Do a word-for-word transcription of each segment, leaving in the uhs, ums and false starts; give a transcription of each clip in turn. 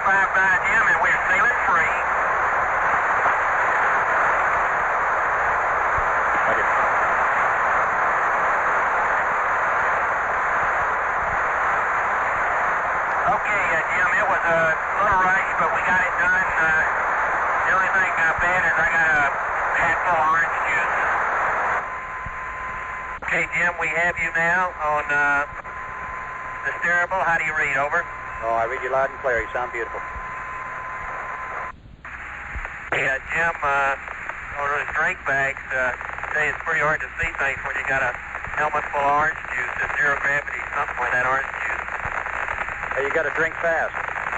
five nine, Jim, and we're sailing free. Roger. Okay, uh, Jim, it was a little rush, but we got it done. Uh, the only thing uh, bad is I got a handful of orange juice. Okay, Jim, we have you now on uh, the steerable. How do you read? Over. Oh, I read you loud and clear. You sound beautiful. Yeah, Jim, uh, on those drink bags, uh, say it's pretty hard to see things when you got a helmet full of orange juice. It's zero gravity, something like that orange juice. Hey, you got to drink fast.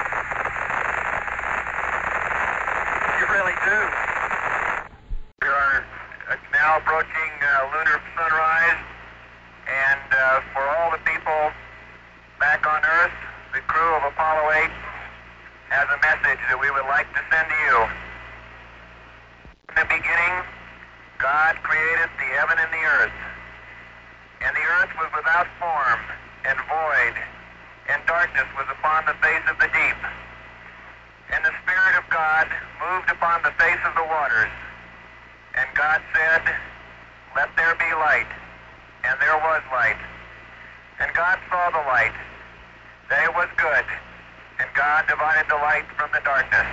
You really do. We are now approaching uh, lunar sunrise, and uh, for all the people back on Earth, the crew of Apollo eight has a message that we would like to send to you. In the beginning, God created the heaven and the earth, and the earth was without form and void, and darkness was upon the face of the deep. And the Spirit of God moved upon the face of the waters. And God said, "Let there be light." And there was light. And God saw the light, that it was good. And God divided the light from the darkness.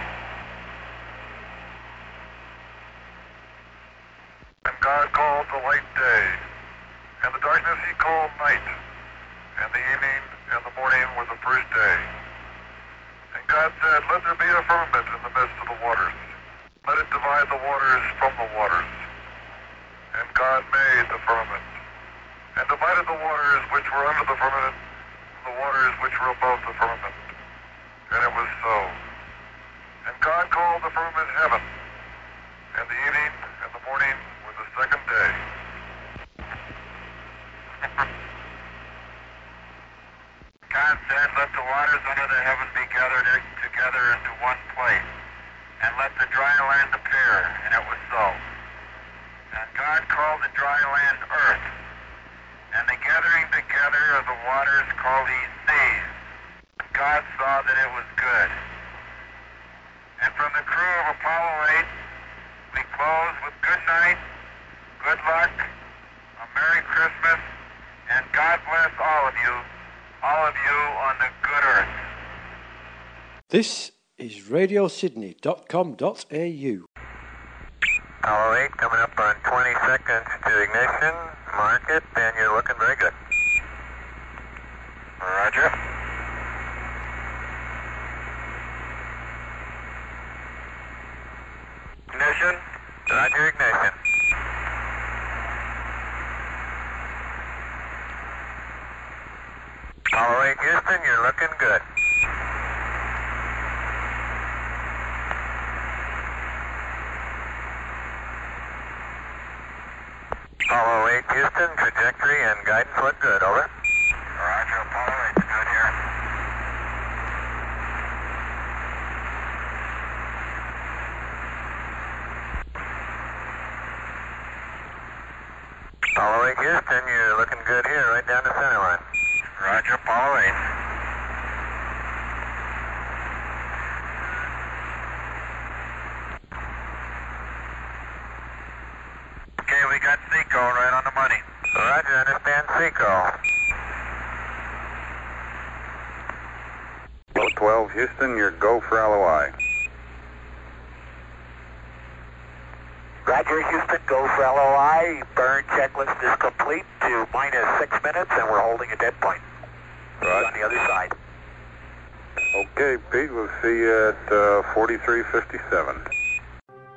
And God called the light day, and the darkness he called night. And the evening and the morning were the first day. And God said, "Let there be a firmament in the midst of the waters. Let it divide the waters from the waters." And God made the firmament, and divided the waters which were under the firmament from the waters which were above the firmament. And it was so. And God called the firmament heaven, and the evening and the morning were the second day. God said, "Let the waters under the heaven be gathered together into one place, and let the dry land appear." And it was so. And God called the dry land earth, and the gathering together of the waters called he seas. God saw that it was good. And from the crew of Apollo eight, we close with good night, good luck, a Merry Christmas, and God bless all of you, all of you on the good earth. This is radio sydney dot com dot a u. Apollo eight coming up on twenty seconds to ignition. Mark it, and you're looking very good. Roger. Ignition. Roger, ignition. Apollo eight Houston, you're looking good. Apollo eight Houston, trajectory and guidance look good, over. Roger, Apollo eight, good here. Apollo eight Houston, you're looking good here, right down the center line. Roger, Apollo eight. Okay, we got Seco right on the money. Roger, understand Seco. twelve Houston, you're go for L O I. Roger, Houston, go for L O I. Burn checklist is complete to minus six minutes, and we're holding a dead point. Right. On the other side. Okay, Pete, we'll see you at uh, forty-three fifty-seven.